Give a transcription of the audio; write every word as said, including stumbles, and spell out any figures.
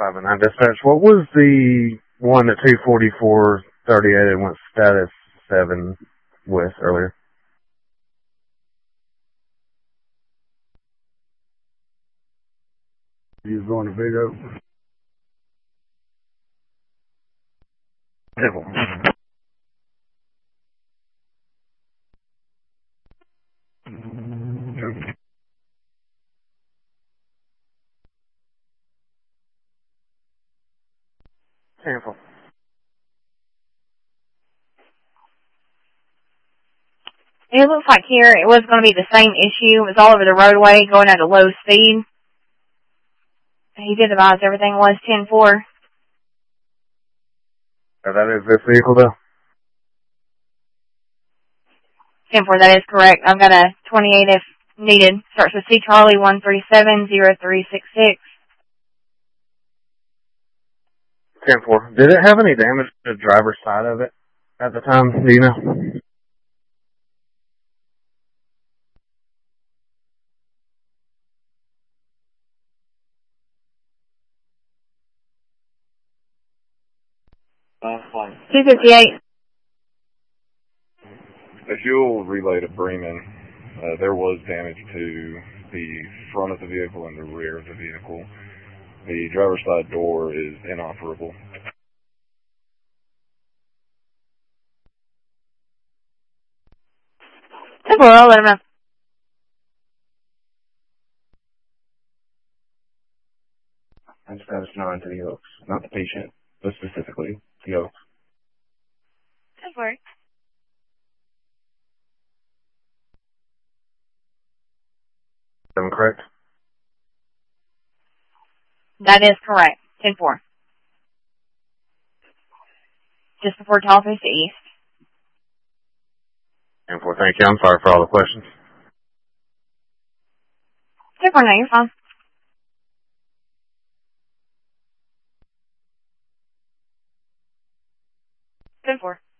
five and nine dispatch. What was the one at two forty-four thirty-eight and went status seven with earlier? He was going to Big Oak. Cancel. It looks like here it was going to be the same issue. It was all over the roadway going at a low speed. He did advise everything was ten four. Oh, that is this vehicle, though? ten four, that is correct. I've got a twenty-eight if needed. Starts with C Charlie one three seven zero three six six. ten four. Did it have any damage to the driver's side of it at the time? Do you know? Uh, fine. two fifty-eight. If you'll relay to Bremen, uh, there was damage to the front of the vehicle and the rear of the vehicle. The driver's side door is inoperable. ten four, I'll let him know. I'm status nine to the Oaks, not the patient, but specifically the Oaks. ten four. Am I correct? That is correct. ten four. Just before Tallface East. ten four, thank you. I'm sorry for all the questions. ten four, no, you're fine. ten four.